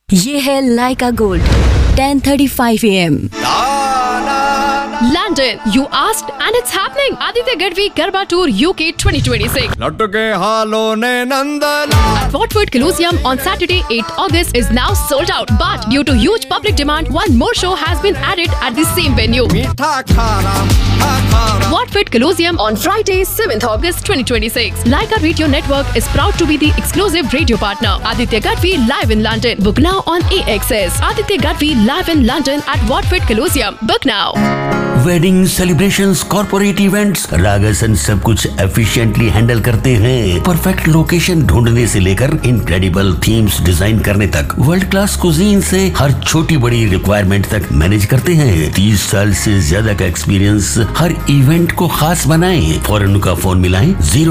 ये है लाइका gold 10:35 AM। London, you asked and it's happening. Aditya Gadvi Garba Tour UK 2026. लटके हालों ने नंदला At Watford Colosseum on Saturday 8th August is now sold out. But due to huge public demand, one more show has been added at the same venue. मीठा खारा Watford Colosseum on Friday 7th August 2026. Laika Radio Network is proud to be the exclusive radio partner. Aditya Gadvi live in London. Book now on AXS. Aditya Gadvi live in London at Watford Colosseum. Book now. Wedding celebrations, corporate events, रागासन सब कुछ efficiently handle करते हैं। Perfect location ढूंढने से लेकर incredible themes design करने तक, world class cuisine से हर छोटी बड़ी रिक्वायरमेंट तक मैनेज करते हैं। 30 साल से ज्यादा का एक्सपीरियंस हर इवेंट को खास बनाएं। फौरन उनका फोन मिलाएं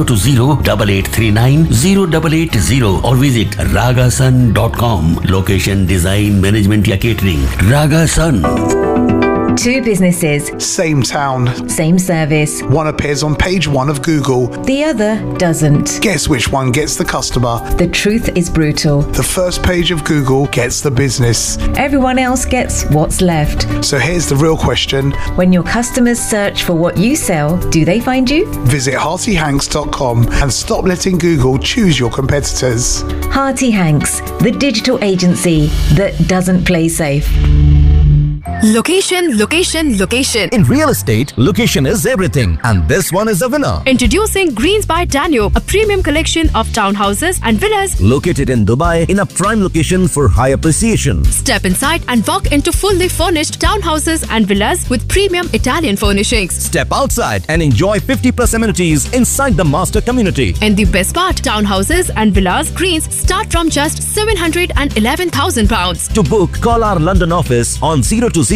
020-8839-0880 और visit ragasan.com। Location, design, management या catering, रागासन। Two businesses, Same town. same service. One appears on page 1 of Google. The other doesn't. Guess which one gets the customer? The truth is brutal. The first page of Google gets the business. Everyone else gets what's left. So here's the real question. When your customers search for what you sell, do they find you? Visit heartyhanks.com and stop letting Google choose your competitors. Hearty Hanks, the digital agency that doesn't play safe. Location, location, location. In real estate, location is everything, and this one is the winner. Introducing Greens by Danube, a premium collection of townhouses and villas. Located in Dubai in a prime location for high appreciation. Step inside and walk into fully furnished townhouses and villas with premium Italian furnishings. Step outside and enjoy 50+ amenities inside the master community. And the best part, townhouses and villas Greens start from just £711,000. To book, call our London office on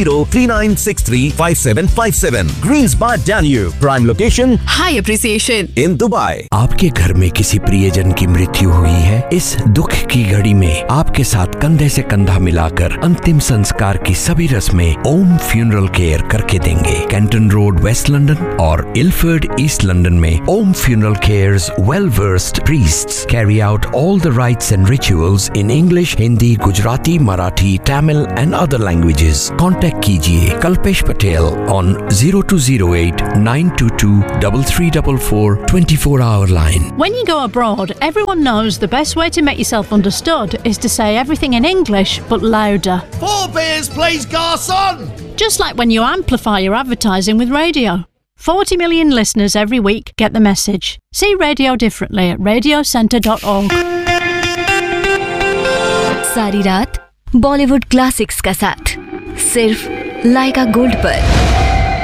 020-3963-5757. Greens by Danube, prime location High appreciation. in Dubai. आपके घर में किसी प्रियजन की मृत्यु हुई है? इस दुख की घड़ी में आपके साथ कंधे से कंधा मिलाकर अंतिम संस्कार की सभी रस्में ओम फ्यूनरल केयर करके देंगे। कैंटन रोड, वेस्ट लंदन और इल्फर्ड, ईस्ट लंदन में ओम funeral cares well-versed priests carry out all the rites and rituals in English, Hindi, Gujarati, Marathi, Tamil and other languages. Contact कीजिए Kalpesh Patel on 0208-922-3344 24-hour line. When you go abroad, everyone knows the best way to make yourself understood is to say everything in English but louder. 4 beers please garçon. Just like when you amplify your advertising with radio. 40 million listeners every week get the message. See radio differently at radiocentre.org. सारी रात Bollywood classics का साथ सिर्फ लाइका gold पर।